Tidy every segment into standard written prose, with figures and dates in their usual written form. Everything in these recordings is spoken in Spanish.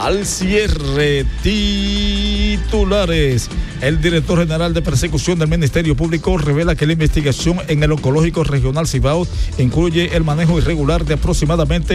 al cierre. Titulares. El director general de persecución del Ministerio Público revela que la investigación en el Oncológico Regional Cibao incluye el manejo irregular de aproximadamente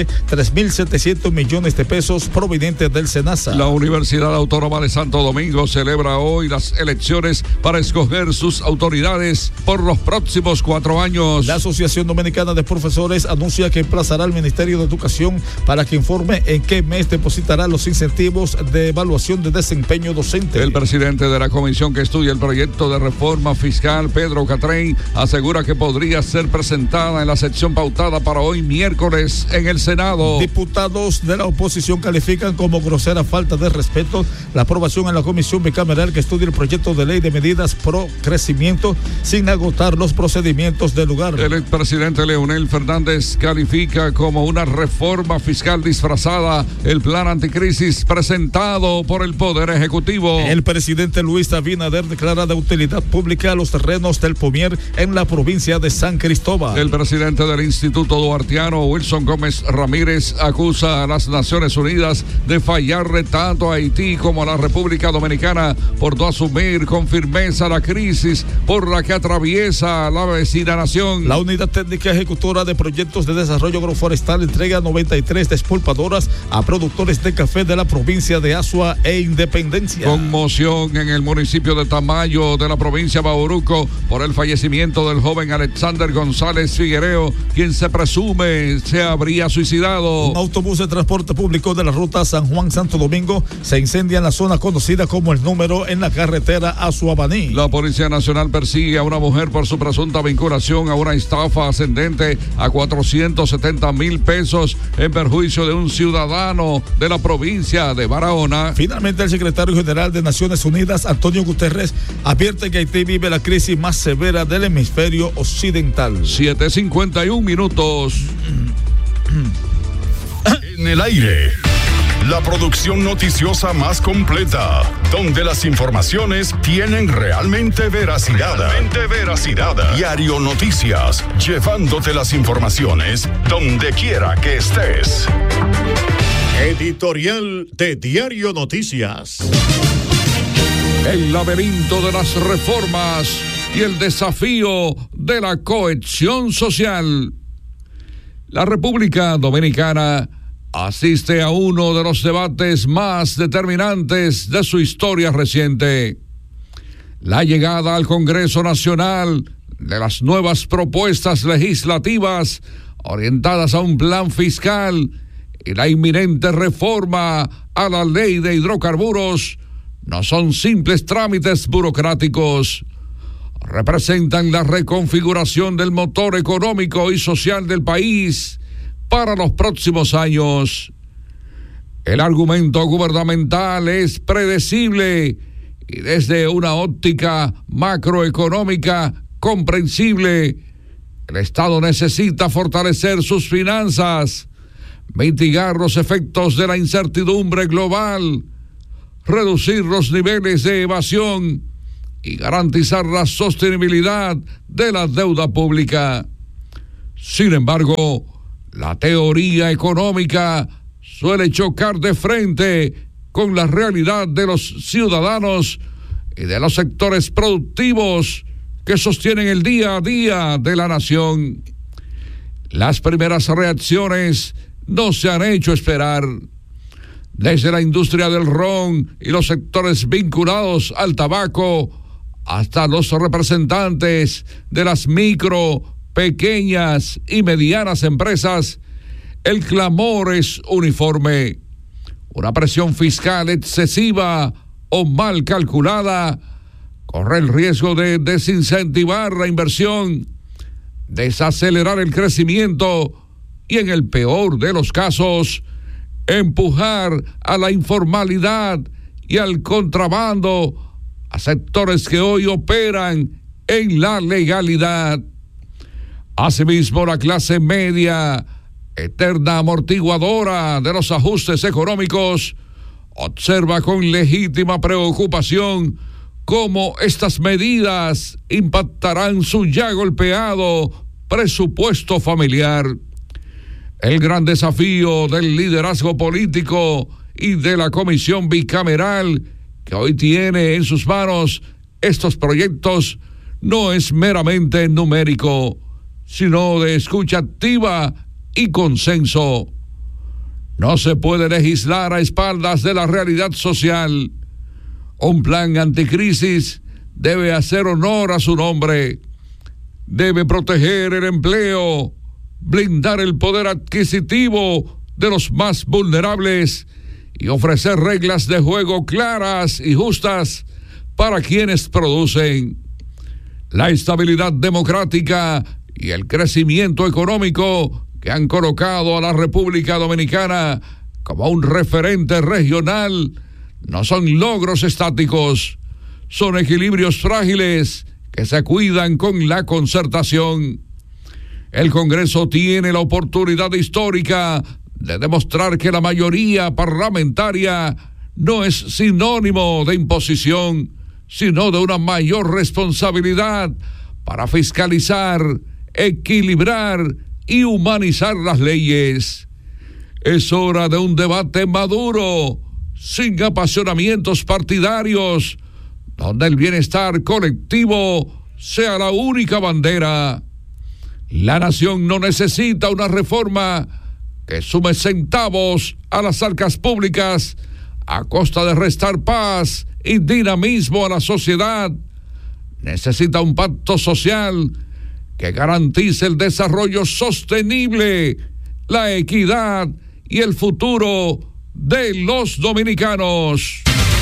3.700 millones de pesos provenientes del SENASA. La Universidad Autónoma de Santo Domingo celebra hoy las elecciones para escoger sus autoridades por los próximos 4 años. La Asociación Dominicana de Profesores anuncia que emplazará al Ministerio de Educación para que informe en qué mes depositará los incentivos de evaluación de desempeño docente. El presidente de la comisión que estudia el proyecto de reforma fiscal, Pedro Catrén, asegura que podría ser presentada en la sección pautada para hoy miércoles en el Senado. Diputados de la oposición califican como grosera falta de respeto la aprobación en la comisión bicameral que estudia el proyecto de ley de medidas pro crecimiento sin agotar los procedimientos del lugar. El expresidente Leonel Fernández califica como una reforma fiscal disfrazada el plan anticrisis presentado por el Poder Ejecutivo. El presidente Luis Abinader declara de utilidad pública los terrenos del Pomier en la provincia de San Cristóbal. El presidente del Instituto Duartiano, Wilson Gómez Ramírez, acusa a las Naciones Unidas de fallarle tanto a Haití como a la República Dominicana por no asumir con firmeza la crisis por la que atraviesa la vecina nación. La Unidad Técnica Ejecutora de Proyectos de Desarrollo Agroforestal entrega 93 despulpadoras a productores de café de la provincia de Azua e Independencia. Conmoción en el municipio de Tamayo de la provincia de Bauruco por el fallecimiento del joven Alexander González Figuereo, quien se presume se habría suicidado. Un autobús de transporte público de la ruta San Juan-Santo Domingo se incendia en la zona conocida como El Número en la carretera Azua-Baní. La Policía Nacional persigue a una mujer por su presunta vinculación a una estafa ascendente a 470,000 pesos en perjuicio de un ciudadano de la provincia de Barahona. Finalmente, el secretario general de Naciones Unidas, Antonio Guterres, advierte que Haití vive la crisis más severa del hemisferio occidental. 7:51 minutos. En el aire, la producción noticiosa más completa, donde las informaciones tienen realmente veracidad. Diario Noticias, llevándote las informaciones donde quiera que estés. Editorial de Diario Noticias. El laberinto de las reformas y el desafío de la cohesión social. La República Dominicana asiste a uno de los debates más determinantes de su historia reciente. La llegada al Congreso Nacional de las nuevas propuestas legislativas orientadas a un plan fiscal y la inminente reforma a la ley de hidrocarburos no son simples trámites burocráticos. Representan la reconfiguración del motor económico y social del país para los próximos años. El argumento gubernamental es predecible y desde una óptica macroeconómica comprensible. El Estado necesita fortalecer sus finanzas, mitigar los efectos de la incertidumbre global, reducir los niveles de evasión y garantizar la sostenibilidad de la deuda pública. Sin embargo, la teoría económica suele chocar de frente con la realidad de los ciudadanos y de los sectores productivos que sostienen el día a día de la nación. Las primeras reacciones no se han hecho esperar. Desde la industria del ron y los sectores vinculados al tabaco hasta los representantes de las micro, pequeñas y medianas empresas, el clamor es uniforme. Una presión fiscal excesiva o mal calculada corre el riesgo de desincentivar la inversión, desacelerar el crecimiento y, en el peor de los casos, empujar a la informalidad y al contrabando a sectores que hoy operan en la legalidad. Asimismo, la clase media, eterna amortiguadora de los ajustes económicos, observa con legítima preocupación cómo estas medidas impactarán su ya golpeado presupuesto familiar. El gran desafío del liderazgo político y de la comisión bicameral que hoy tiene en sus manos estos proyectos no es meramente numérico, sino de escucha activa y consenso. No se puede legislar a espaldas de la realidad social. Un plan anticrisis debe hacer honor a su nombre. Debe proteger el empleo, blindar el poder adquisitivo de los más vulnerables y ofrecer reglas de juego claras y justas para quienes producen. La estabilidad democrática y el crecimiento económico que han colocado a la República Dominicana como un referente regional no son logros estáticos, son equilibrios frágiles que se cuidan con la concertación. El Congreso tiene la oportunidad histórica de demostrar que la mayoría parlamentaria no es sinónimo de imposición, sino de una mayor responsabilidad para fiscalizar, equilibrar y humanizar las leyes. Es hora de un debate maduro, sin apasionamientos partidarios, donde el bienestar colectivo sea la única bandera. La nación no necesita una reforma que sume centavos a las arcas públicas a costa de restar paz y dinamismo a la sociedad. Necesita un pacto social que garantice el desarrollo sostenible, la equidad y el futuro de los dominicanos.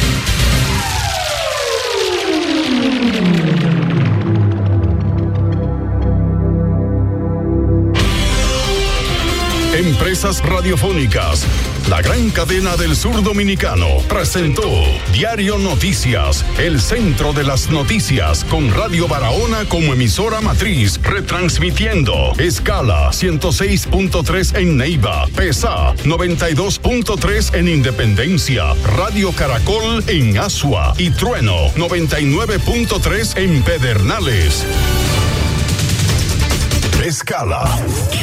Empresas Radiofónicas, la gran cadena del sur dominicano, presentó Diario Noticias, el centro de las noticias, con Radio Barahona como emisora matriz, retransmitiendo escala 106.3 en Neiva, PESA 92.3 en Independencia, Radio Caracol en Asua y Trueno 99.3 en Pedernales. Escala